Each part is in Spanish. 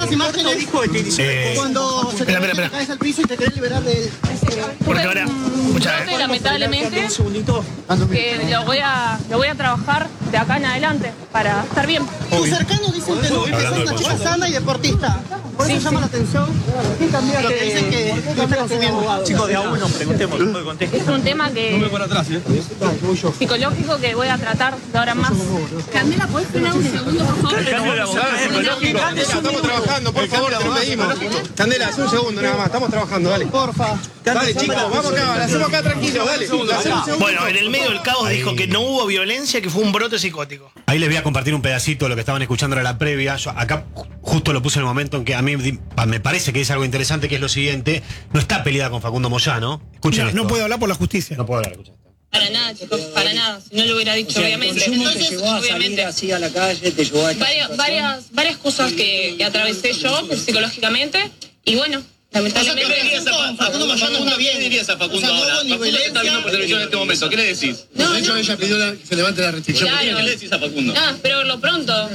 las imágenes cuando se te caes al piso y te querés liberar de... Porque ahora, lamentablemente, que lo voy a trabajar de acá en adelante para estar bien. Tus cercanos dicen que no, que sos una chica sana y deportista. Por eso llama la atención. ¿Qué cambia lo que dicen que no está consumiendo? Chicos, de a uno, preguntemos. Es un tema que psicológico que voy a tratar de ahora más. Candela, ¿puedes frenar un segundo, por favor? Candela, estamos trabajando, por favor, te lo pedimos. Candela, hace un segundo nada más, estamos trabajando, dale. Porfa. Dale, chicos, vamos acá, la hacemos acá tranquilos, dale. Bueno, en el medio del caos dijo que no hubo violencia, que fue un brote psicótico. Ahí les voy a compartir un pedacito de lo que estaban escuchando en la previa. Yo acá justo lo puse en el momento en que a mí me parece que es algo interesante, que es lo siguiente. No está peleada con Facundo Moyano. Escuchen esto. No puede hablar por la justicia. No puedo hablar, escuchen. Para nada, chicos, para nada. Si no lo hubiera dicho, obviamente. Entonces, te llevó a salir así a la calle, te llevó a... Varias cosas que atravesé yo psicológicamente. Y bueno, lamentablemente... ¿Qué dirías a Facundo ahora? Facundo que está viendo por televisión en este momento, ¿qué le decís? De hecho, ella pidió que se levante la restricción. Claro. ¿Qué le decís a Facundo? Espero verlo pronto.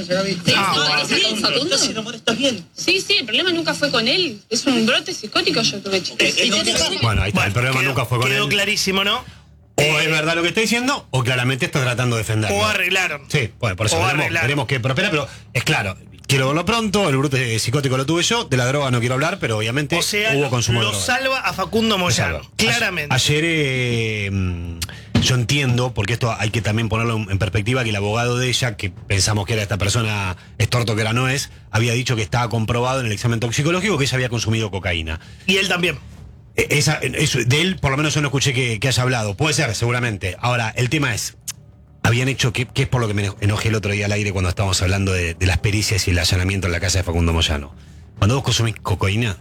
¿Estás enamorado? ¿Estás bien? Sí, el problema nunca fue con él. Es un brote psicótico yo tuve, chicos. Bueno, ahí está, el problema nunca fue con él. Quedó clarísimo, ¿no? O es verdad lo que está diciendo, o claramente está tratando de defenderlo. O arreglaron. Sí, bueno, por eso veremos que prospera, pero es claro, quiero verlo pronto, el brote psicótico lo tuve yo, de la droga no quiero hablar, pero obviamente hubo consumo de droga. Lo salva a Facundo Moyano, claramente. Ayer yo entiendo, porque esto hay que también ponerlo en perspectiva, que el abogado de ella, que pensamos que era esta persona estorto que era no es, había dicho que estaba comprobado en el examen toxicológico que ella había consumido cocaína. Y él también. De él, por lo menos yo no escuché que haya hablado. Puede ser, seguramente. Ahora, el tema es, habían hecho, que es por lo que me enojé el otro día al aire cuando estábamos hablando de las pericias y el allanamiento en la casa de Facundo Moyano. Cuando vos consumís cocaína,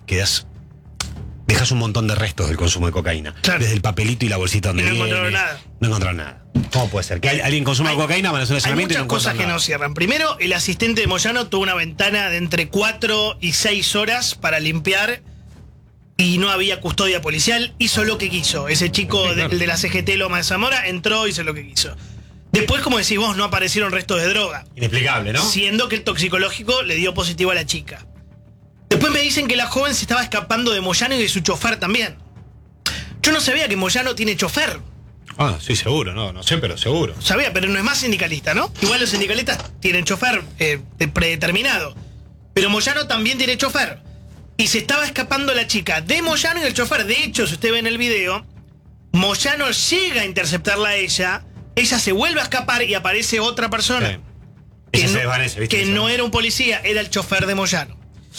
dejas un montón de restos del consumo de cocaína. Claro. Desde el papelito y la bolsita donde viene. No encontraron nada. No encontraron nada. ¿Cómo puede ser? Que alguien consuma cocaína, van a hacer un allanamiento y no muchas cosas que nada. no cierran. Primero, el asistente de Moyano tuvo una ventana de entre 4 y 6 horas para limpiar y no había custodia policial. Hizo lo que quiso. Ese chico, el de la CGT Loma de Zamora, entró y hizo lo que quiso. Después, como decís vos, no aparecieron restos de droga. Inexplicable, ¿no? Siendo que el toxicológico le dio positivo a la chica. Después me dicen que la joven se estaba escapando de Moyano y de su chofer también. Yo no sabía que Moyano tiene chofer. Ah, sí, seguro, no sé, pero seguro. Sabía, pero no es más sindicalista, ¿no? Igual los sindicalistas tienen chofer predeterminado. Pero Moyano también tiene chofer. Y se estaba escapando la chica de Moyano y el chofer. De hecho, si usted ve en el video, Moyano llega a interceptarla a ella se vuelve a escapar y aparece otra persona. Sí. Que no era un policía, era el chofer de Moyano.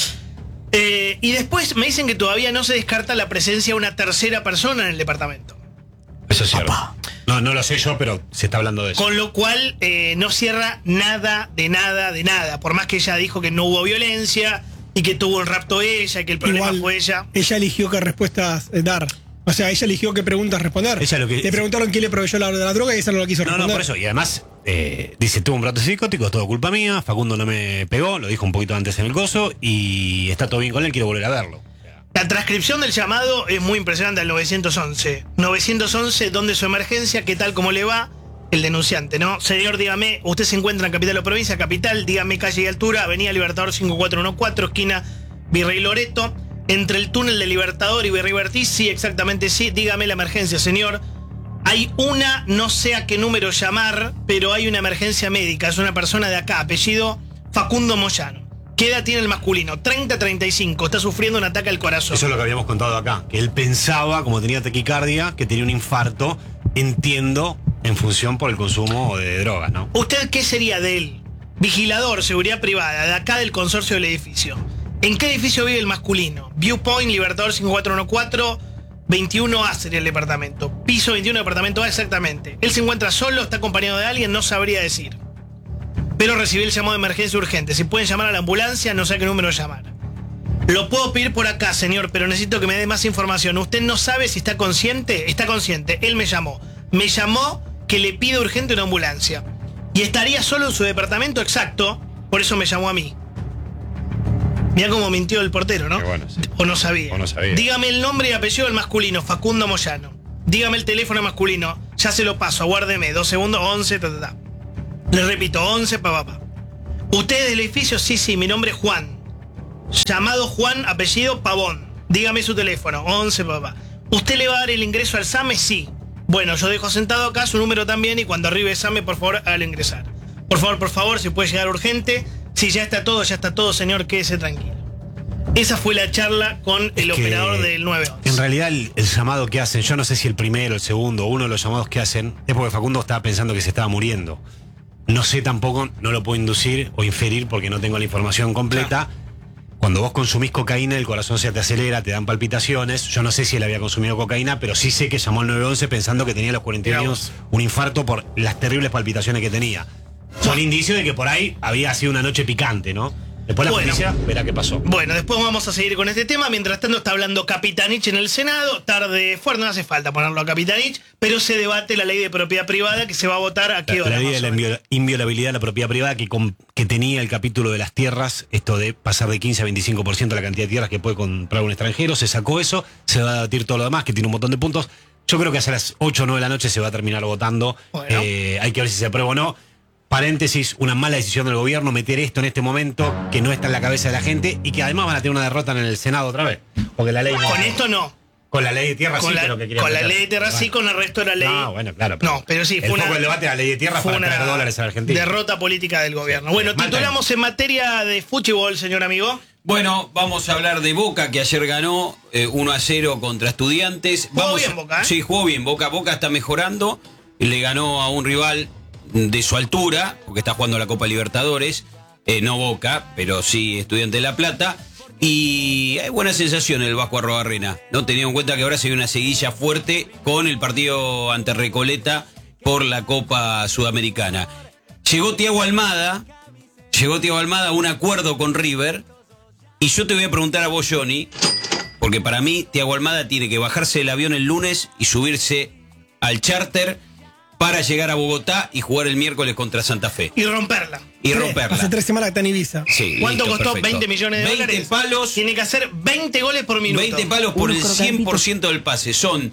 Y después me dicen que todavía no se descarta la presencia de una tercera persona en el departamento. Eso es cierto. No lo sé yo, pero se está hablando de eso. Con lo cual no cierra nada. Por más que ella dijo que no hubo violencia y que tuvo un rapto ella y que el problema fue ella. Ella eligió qué respuestas dar. O sea, ella eligió qué preguntas responder. Le preguntaron quién le proveyó la droga y esa no lo quiso responder. No, por eso. Y además, dice, tuvo un brote psicótico, es todo culpa mía, Facundo no me pegó, lo dijo un poquito antes en el coso, y está todo bien con él, quiero volver a verlo. La transcripción del llamado es muy impresionante al 911. 911, ¿dónde su emergencia? ¿Qué tal, cómo le va? El denunciante, ¿no? Señor, dígame, usted se encuentra en Capital o Provincia, Capital, dígame calle y altura, Avenida Libertador 5414, esquina Virrey Loreto. Entre el túnel de Libertador y Virrey Ortiz, sí, exactamente sí. Dígame la emergencia, señor. Hay no sé a qué número llamar, pero hay una emergencia médica. Es una persona de acá, apellido Facundo Moyano. ¿Qué edad tiene el masculino? 30-35, está sufriendo un ataque al corazón. Eso es lo que habíamos contado acá, que él pensaba, como tenía taquicardia, que tenía un infarto, entiendo, en función por el consumo de drogas, ¿no? ¿Usted qué sería de él? Vigilador, seguridad privada, de acá del consorcio del edificio. ¿En qué edificio vive el masculino? Viewpoint, Libertador 5414, 21A sería el departamento. Piso 21, departamento A, exactamente. Él se encuentra solo, está acompañado de alguien, no sabría decir. Pero recibí el llamado de emergencia urgente. Si pueden llamar a la ambulancia, no sé a qué número llamar. Lo puedo pedir por acá, señor, pero necesito que me dé más información. ¿Usted no sabe si está consciente? Está consciente. Él me llamó. Me llamó que le pide urgente una ambulancia. Y estaría solo en su departamento, exacto. Por eso me llamó a mí. Mirá cómo mintió el portero, ¿no? Bueno, sí. O no sabía. Dígame el nombre y apellido del masculino, Facundo Moyano. Dígame el teléfono masculino. Ya se lo paso, aguárdeme. 2 segundos, 11, Le repito, 11, papá. ¿Usted es del edificio? Sí, mi nombre es Juan. llamado Juan, apellido Pavón. Dígame su teléfono, 11, papá. ¿Usted le va a dar el ingreso al SAME? Sí. Bueno, yo dejo sentado acá su número también y cuando arribe SAME, por favor, hágalo ingresar. Por favor, si puede llegar urgente. Si ya está todo, señor, quédese tranquilo. Esa fue la charla con el operador del 911. En realidad, el llamado que hacen, yo no sé si el primero, el segundo, uno de los llamados que hacen, es porque Facundo estaba pensando que se estaba muriendo. No sé tampoco, no lo puedo inducir o inferir porque no tengo la información completa. Cuando vos consumís cocaína, el corazón se te acelera, te dan palpitaciones. Yo no sé si él había consumido cocaína, pero sí sé que llamó al 911 pensando que tenía a los 41 años un infarto por las terribles palpitaciones que tenía. Son indicios de que por ahí había sido una noche picante, ¿no? Después la policía verá qué pasó. Bueno, después vamos a seguir con este tema. Mientras tanto está hablando Capitanich en el Senado. Tarde fuerte, no hace falta ponerlo a Capitanich, pero se debate la ley de propiedad privada que se va a votar a qué hora. La ley de la inviolabilidad de la propiedad privada que tenía el capítulo de las tierras, esto de pasar de 15 a 25% la cantidad de tierras que puede comprar un extranjero. Se sacó eso, se va a debatir todo lo demás, que tiene un montón de puntos. Yo creo que hacia las 8 o 9 de la noche se va a terminar votando. Bueno. Hay que ver si se aprueba o no. Paréntesis, una mala decisión del gobierno meter esto en este momento que no está en la cabeza de la gente y que además van a tener una derrota en el Senado otra vez. Porque la ley no. Con esto no. Con la ley de tierra sí, pero que quería con meter. La ley de tierra sí, con el resto de la ley. No, bueno, claro. No, pero sí, fue el foco del debate de la ley de tierra para traer dólares a la Argentina. Derrota política del gobierno. Bueno, titulamos en materia de fútbol, señor amigo. Bueno, vamos a hablar de Boca, que ayer ganó 1-0 contra Estudiantes. Jugó bien Boca, ¿eh? Sí, jugó bien. Boca está mejorando. Le ganó a un rival de su altura, porque está jugando la Copa Libertadores, no Boca, pero sí Estudiantes de La Plata, y hay buena sensación en el Vasco Arrobarrena, ¿no? Teniendo en cuenta que ahora se ve una seguilla fuerte con el partido ante Recoleta por la Copa Sudamericana. Llegó Thiago Almada a un acuerdo con River, y yo te voy a preguntar a vos, Johnny, porque para mí Thiago Almada tiene que bajarse del avión el lunes y subirse al charter para llegar a Bogotá y jugar el miércoles contra Santa Fe. Y romperla. Hace 3 semanas que está en Ibiza. Sí, ¿cuánto listo, costó? perfecto. 20 millones de 20 dólares. palos. Tiene que hacer 20 goles por minuto. 20 palos por el 100% del pase. Son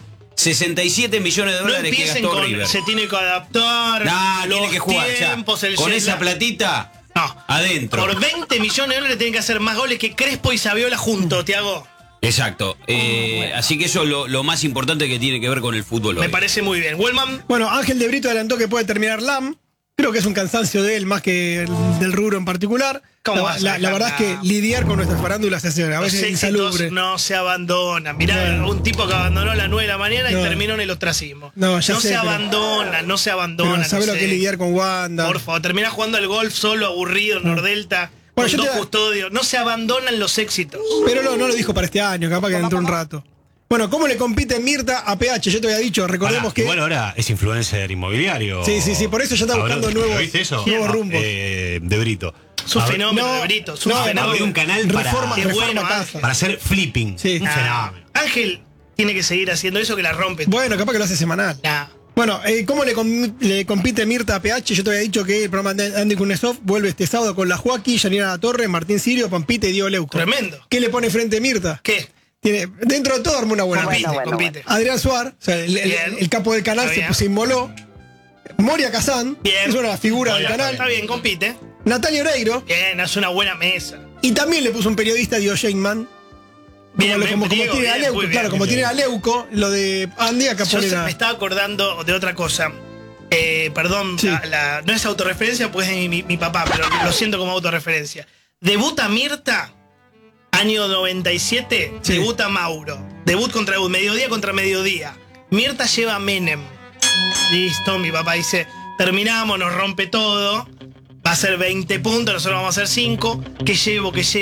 67 millones de dólares que gastó con, River. Se tiene que adaptar. Tiene que jugar tiempos, ya. Con esa platita, adentro. Por 20 millones de dólares tienen que hacer más goles que Crespo y Saviola juntos, Thiago. Exacto. Así que eso es lo más importante que tiene que ver con el fútbol hoy. Me parece muy bien. Wellman. Bueno, Ángel de Brito adelantó que puede terminar LAM. Creo que es un cansancio de él más que del rubro en particular. La verdad es que lidiar con nuestras farándulas es a veces insalubre. No se abandonan. Mirá, un tipo que abandonó a las 9 de la mañana y terminó en el ostracismo. No se abandonan. ¿Sabes lo que es lidiar con Wanda? Por favor, termina jugando al golf solo, aburrido, Nordelta. Con dos custodios. No se abandonan los éxitos. Pero no lo dijo para este año, capaz que dentro de un rato. Bueno, ¿cómo le compite Mirta a PH? Yo te había dicho, recordemos que... Igual ahora es influencer inmobiliario. Sí, por eso ya está buscando nuevos rumbos. De Brito. Su fenómeno de Brito. Su fenómeno. Abrió un canal para hacer flipping. Sí. Un fenómeno. Ángel tiene que seguir haciendo eso que la rompe. Bueno, capaz que lo hace semanal. Bueno, ¿cómo le compite Mirta a PH? Yo te había dicho que el programa de Andy Kuznetsov vuelve este sábado con la Joaquín, Yanina La Torre, Martín Sirio, Pampita y Diego Leuco. Tremendo. ¿Qué le pone frente a Mirta? ¿Qué? Dentro de todo armó una buena. Compite. Adrián Suar, o sea, el capo del canal, se inmoló. Moria Kazán, es una de las figuras del canal. Está bien, compite. Natalia Oreiro. Bien, hace una buena mesa. Y también le puso un periodista, Diego Sheinman. Como tiene a Leuco, claro, como tiene a Leuco, lo de Andy acá pone me estaba acordando de otra cosa. Perdón, no es autorreferencia, pues es mi papá, pero lo siento como autorreferencia. Debuta Mirta, año 97, debuta Mauro. Debut contra debut, mediodía contra mediodía. Mirta lleva a Menem. Listo, mi papá dice, terminamos, nos rompe todo. Va a ser 20 puntos, nosotros vamos a hacer 5. ¿Qué llevo? ¿Qué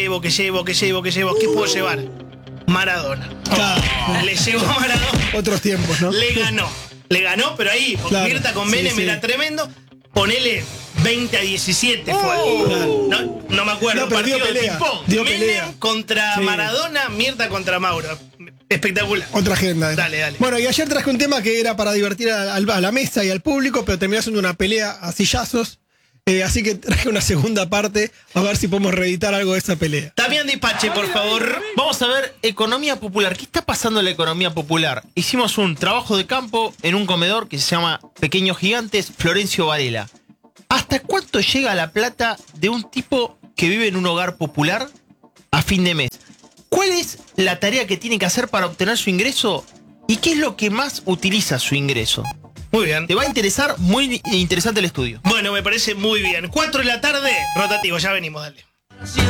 puedo llevar? Maradona. Le llegó a Maradona. Otros tiempos, ¿no? Le ganó, pero ahí, porque Mirta con Menem era tremendo. Ponele 20-17 fue. No me acuerdo. Pero dio pelea. Menem contra Maradona, Mirta contra Mauro. Espectacular. Otra agenda. Dale. Bueno, y ayer traje un tema que era para divertir a la mesa y al público, pero terminó siendo una pelea a sillazos. Así que traje una segunda parte a ver si podemos reeditar algo de esa pelea. Damián Dipache, por favor. Vamos a ver economía popular. ¿Qué está pasando en la economía popular? Hicimos un trabajo de campo en un comedor que se llama Pequeños Gigantes, Florencio Varela. ¿Hasta cuánto llega la plata de un tipo que vive en un hogar popular a fin de mes. ¿Cuál es la tarea que tiene que hacer para obtener su ingreso? ¿Y qué es lo que más utiliza su ingreso? Muy bien. Te va a interesar, muy interesante el estudio. Bueno, me parece muy bien. 4 de la tarde, rotativo, ya venimos, dale.